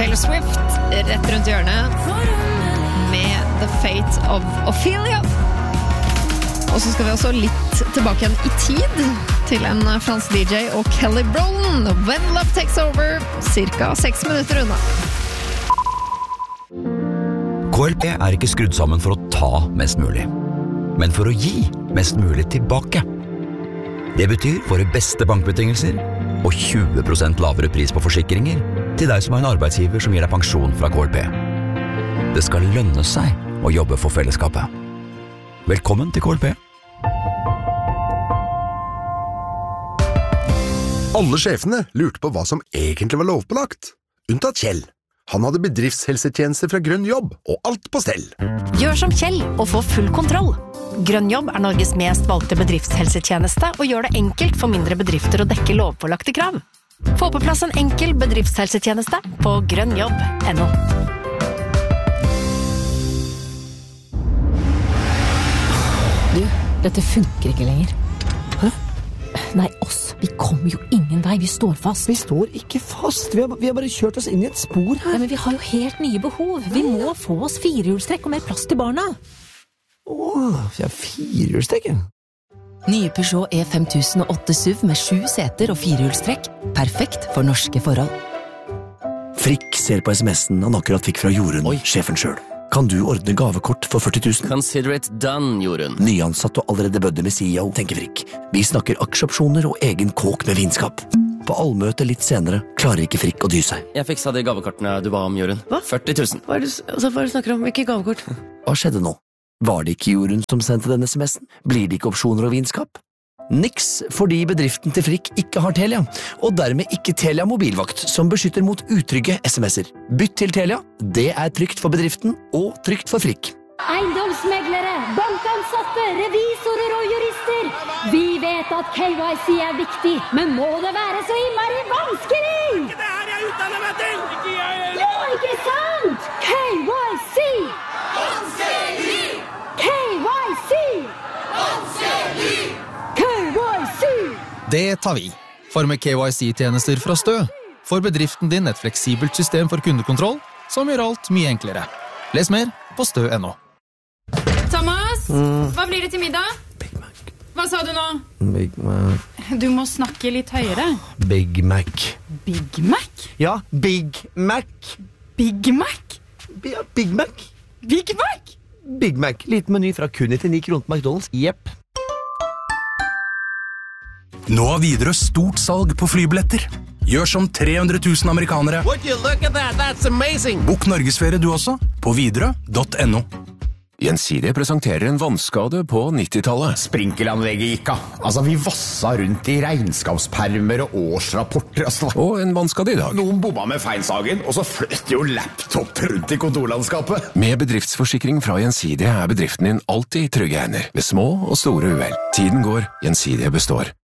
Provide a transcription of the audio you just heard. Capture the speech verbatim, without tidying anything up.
Taylor Swift rett rundt hjørnet med The Fate of Ophelia. Og så skal vi også litt tilbake igjen i tid til en fransk D J og Kelly Rowland. When Love Takes Over, cirka seks minutter unna. K L P er ikke skrudd sammen for å ta mest mulig, men for å gi mest mulig tilbake. Det betyr våre beste bankbetingelser og tjue prosent lavere pris på forsikringer til deg som har en arbeidsgiver som gir deg pensjon fra K L P. Det skal lønne seg å jobbe for fellesskapet. Velkommen til K L P. Alle sjefene lurte på hva som egentlig var lovpålagt. Unntatt Kjell. Han hadde bedriftshelsetjenester fra Grønn Jobb, og alt på stell. Gjør som Kjell og få full kontroll. Grønn Jobb er Norges mest valgte bedriftshelsetjeneste og gjør det enkelt for mindre bedrifter å dekke lovpålagte krav. Få på plass en enkel bedriftshelsetjeneste på grønnjobb punktum no. Du, dette funker ikke lenger. Hæ? Nei, oss. Vi kommer jo ingen vei. Vi står fast. Vi står ikke fast. Vi har, vi har bare kjørt oss inn i et spor her. Nei, men vi har jo helt nye behov. Vi må få oss firehjulstrekk og mer plass til barna. Åh, vi har firehjulstrekk. Nye Peugeot E fem tusen og åtte S U V med sju seter og firehjulstrekk. Perfekt for norske forhold. Frikk ser på sms'en han akkurat fikk fra Jorunn, Oi. Sjefen selv. Kan du ordne gavekort for førti tusen? Consider it done, Jorunn. Nyansatt og allerede bødde med C E O, tenker Frikk. Vi snakker aksjeopsjoner og egen kåk med vinskap. På allmøte litt senere klarer ikke Frikk å dy seg. Jeg fiksa de gavekortene du ba om, Jorunn. Hva? førti tusen. Hva er det, altså, hva er det du snakker om? Ikke gavekort? Hva skjedde nå? Var det ikke Jorunn som sendte denne sms'en? Blir det ikke opsjoner og vinskap? Niks, fordi bedriften til Frikk ikke har Telia, og dermed ikke Telia mobilvakt, som beskytter mot utrygge sms'er. Bytt til Telia, det er trygt for bedriften og trygt for Frikk. Eiendomsmeglere, bankansatte, revisorer og jurister. Vi vet at K Y C er viktig, men må det være så innmari vanskelig? Ikke det her jeg utdanner meg til! Ikke jeg! Jo, ikke sant? K Y C! Vanskelig! K Y C! Vanskelig! K Y C! Det tar vi. For med K Y C-tjenester fra Stø får bedriften din et fleksibelt system for kundekontroll som gjør alt mye enklere. Les mer på stø punktum no. Thomas, mm. hva blir det til middag? Big Mac. Hva sa du nå? Big Mac. Du må snakke litt høyere. Big Mac. Big Mac? Ja, Big Mac. Big Mac? Ja, Big Mac. Big Mac? Big Mac. Liten meny fra kun nittini kroner på McDonald's. Jepp. Nå har Widerøe stort salg på flybilletter. Gjør som tre hundre tusen amerikanere. Would you look at that? That's amazing! Bok Norgesferie du også, på widerøe punktum no. Gjensidige presenterer en vannskade på nittitallet. Sprinkelanlegget gikk av. Altså, vi vassa rundt i regnskapspermer og årsrapporter. Altså. Og en vannskade i dag. Noen bomba med feinsagen, og så fløtt jo laptop rundt i kontorlandskapet. Med bedriftsforsikring fra Gjensidige er bedriften din alltid i trygge hender, ved små og store uhell. Tiden går, Gjensidige består.